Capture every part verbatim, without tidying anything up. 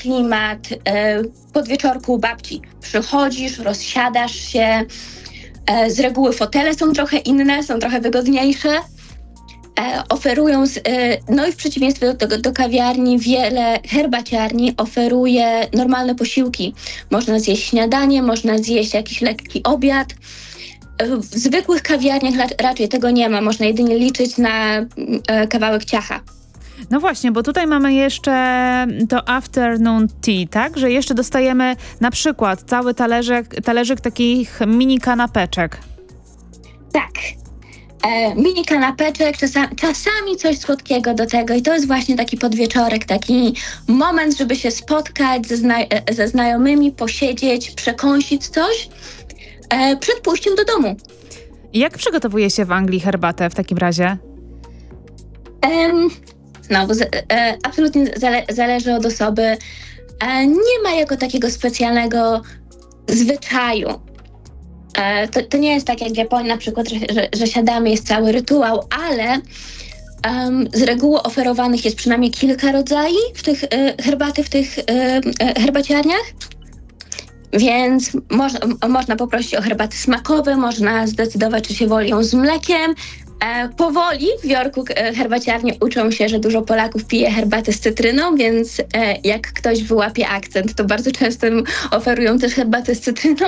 klimat e, podwieczorku u babci. Przychodzisz, rozsiadasz się, e, z reguły fotele są trochę inne, są trochę wygodniejsze. E, oferują, z, e, no i w przeciwieństwie do, do, do kawiarni, wiele herbaciarni oferuje normalne posiłki. Można zjeść śniadanie, można zjeść jakiś lekki obiad. E, w zwykłych kawiarniach ra, raczej tego nie ma, można jedynie liczyć na e, kawałek ciacha. No właśnie, bo tutaj mamy jeszcze to afternoon tea, tak? Że jeszcze dostajemy na przykład cały talerzyk, talerzyk takich mini kanapeczek. Tak. E, mini kanapeczek, czasami, czasami coś słodkiego do tego i to jest właśnie taki podwieczorek, taki moment, żeby się spotkać ze, zna- ze znajomymi, posiedzieć, przekąsić coś e, przed pójściem do domu. Jak przygotowuje się w Anglii herbatę w takim razie? Um, Znowu, z, e, absolutnie zale, zależy od osoby. E, nie ma jako takiego specjalnego zwyczaju. E, to, to nie jest tak jak w Japonii na przykład, że, że, że siadamy, jest cały rytuał, ale um, z reguły oferowanych jest przynajmniej kilka rodzajów w tych, e, herbaty w tych e, e, herbaciarniach. Więc można, można poprosić o herbaty smakowe, można zdecydować, czy się woli ją z mlekiem. E, powoli w Jorku e, herbaciarnie uczą się, że dużo Polaków pije herbatę z cytryną, więc e, jak ktoś wyłapie akcent, to bardzo często oferują też herbatę z cytryną.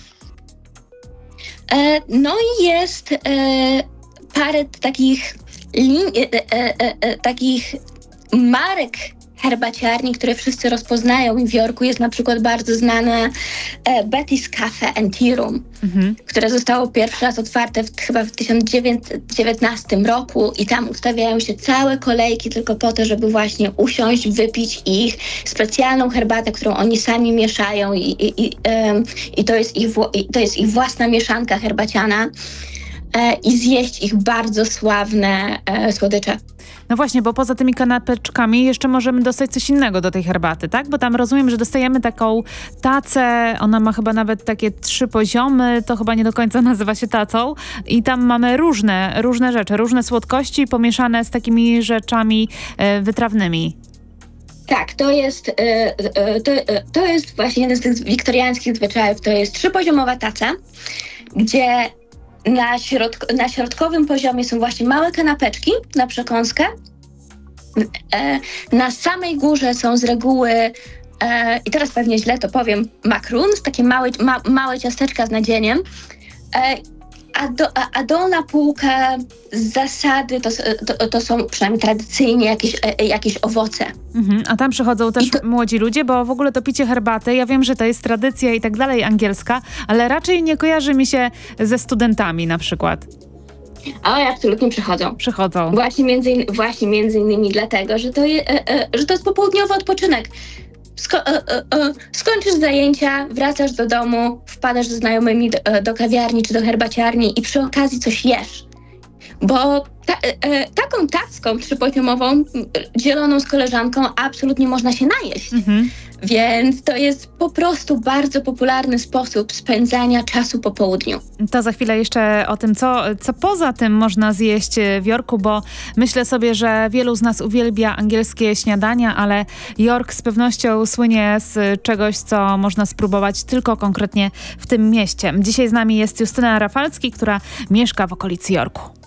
E, no i jest e, parę takich, lin, e, e, e, e, takich marek herbaciarni, które wszyscy rozpoznają i w Jorku jest na przykład bardzo znane e, Betty's Cafe and Tea Room, mhm. które zostało pierwszy raz otwarte w, chyba w tysiąc dziewięćset dziewiętnastym roku i tam ustawiają się całe kolejki tylko po to, żeby właśnie usiąść, wypić ich specjalną herbatę, którą oni sami mieszają i, i, i, e, i, to, jest ich, i to jest ich własna mieszanka herbaciana e, i zjeść ich bardzo sławne e, słodycze. No właśnie, bo poza tymi kanapeczkami jeszcze możemy dostać coś innego do tej herbaty, tak? Bo tam rozumiem, że dostajemy taką tacę, ona ma chyba nawet takie trzy poziomy, to chyba nie do końca nazywa się tacą i tam mamy różne, różne rzeczy, różne słodkości pomieszane z takimi rzeczami e, wytrawnymi. Tak, to jest, to, to jest właśnie jeden z tych wiktoriańskich zwyczajów, to jest trzypoziomowa taca, gdzie Na, środk- na środkowym poziomie są właśnie małe kanapeczki na przekąskę. E, na samej górze są z reguły, e, i teraz pewnie źle to powiem, macaroons, takie małe, ma- małe ciasteczka z nadzieniem. E, a, do, a, a dolna półka z zasady to, to, to są przynajmniej tradycyjnie jakieś, e, jakieś owoce. Mhm, a tam przychodzą też to... młodzi ludzie, bo w ogóle to picie herbaty, ja wiem, że to jest tradycja i tak dalej angielska, ale raczej nie kojarzy mi się ze studentami na przykład. Ale absolutnie przychodzą. Przychodzą. Właśnie między, in, właśnie między innymi dlatego, że to, je, e, e, że to jest popołudniowy odpoczynek. Sko- e, e, e, skończysz zajęcia, wracasz do domu, wpadasz ze znajomymi do, do kawiarni czy do herbaciarni i przy okazji coś jesz. Bo ta, e, taką tacką trzypoziomową, dzieloną z koleżanką, absolutnie można się najeść. Mhm. Więc to jest po prostu bardzo popularny sposób spędzania czasu po południu. To za chwilę jeszcze o tym, co, co poza tym można zjeść w Jorku, bo myślę sobie, że wielu z nas uwielbia angielskie śniadania, ale Jork z pewnością słynie z czegoś, co można spróbować tylko konkretnie w tym mieście. Dzisiaj z nami jest Justyna Rafalski, która mieszka w okolicy Jorku.